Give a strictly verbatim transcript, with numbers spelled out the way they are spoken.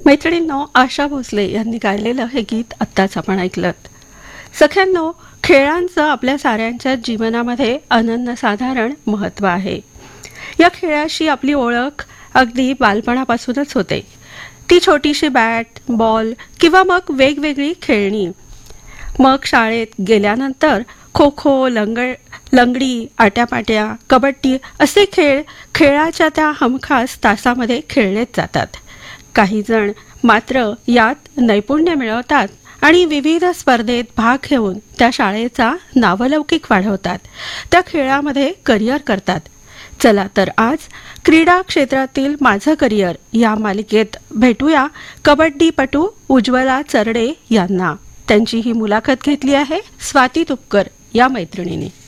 मैत्रिणींनो, आशा भोसले यांनी गायलेलं हे गीत आत्ताच आपण ऐकलं. सख्यांनो, खेळांचं आपल्या साऱ्यांच्या जीवनामध्ये अनन्यसाधारण महत्त्व आहे. या खेळाशी आपली ओळख अगदी बालपणापासूनच होते. ती छोटीशी बॅट, बॉल किंवा मग वेगवेगळी खेळणी. मग शाळेत गेल्यानंतर खो खो, लंग लंगडी, आट्यापाट्या, कबड्डी असे खेळ खेळाच्या त्या हमखास तासामध्ये खेळलेच जातात. काही जण मात्र यात नैपुण्य मिळवतात आणि विविध स्पर्धेत भाग घेऊन त्या शाळेचा नावलौकिक वाढवतात, त्या खेळामध्ये करिअर करतात. चला तर आज क्रीडा क्षेत्रातील माझं करिअर या मालिकेत भेटूया कबड्डीपटू उज्ज्वला चरडे यांना. त्यांची ही मुलाखत घेतली आहे स्वाती तुपकर या मैत्रिणीने.